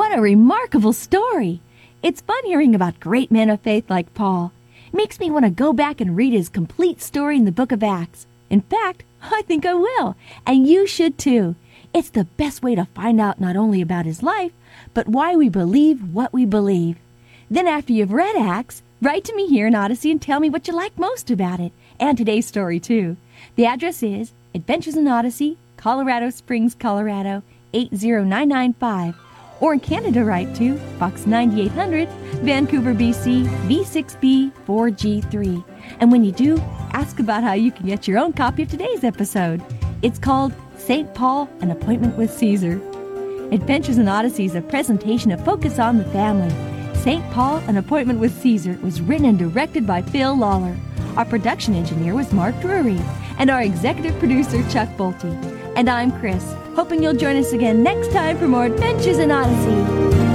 What a remarkable story! It's fun hearing about great men of faith like Paul. It makes me want to go back and read his complete story in the book of Acts. In fact, I think I will, and you should too. It's the best way to find out not only about his life, but why we believe what we believe. Then after you've read Acts, write to me here in Odyssey and tell me what you like most about it, and today's story too. The address is Adventures in Odyssey, Colorado Springs, Colorado, 80995. Or in Canada, write to Box 9800, Vancouver, BC, V6B 4G3. And when you do, ask about how you can get your own copy of today's episode. It's called St. Paul, An Appointment with Caesar. Adventures in Odyssey is a presentation of Focus on the Family. St. Paul, An Appointment with Caesar was written and directed by Phil Lawler. Our production engineer was Mark Drury, and our executive producer, Chuck Bolte. And I'm Chris, hoping you'll join us again next time for more Adventures in Odyssey.